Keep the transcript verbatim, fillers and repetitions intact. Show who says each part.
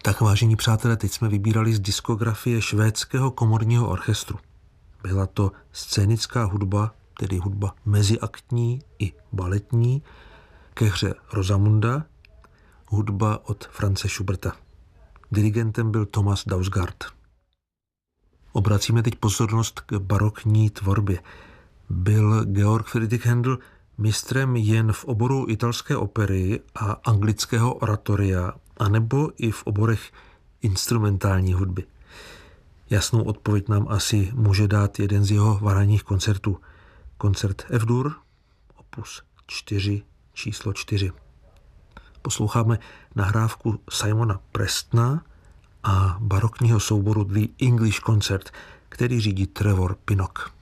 Speaker 1: Tak vážení přátelé, teď jsme vybírali z diskografie švédského komorního orchestru. Byla to scénická hudba, tedy hudba meziaktní i baletní, ke hře Rosamunda, hudba od Franze Schuberta. Dirigentem byl Thomas Dausgaard. Obracíme teď pozornost k barokní tvorbě. Byl Georg Friedrich Händel mistrem jen v oboru italské opery a anglického oratoria, anebo i v oborech instrumentální hudby? Jasnou odpověď nám asi může dát jeden z jeho varhanních koncertů. Koncert F-dur, opus čtyři, číslo čtyři. Posloucháme nahrávku Simona Prestona a barokního souboru The English Concert, který řídí Trevor Pinnock.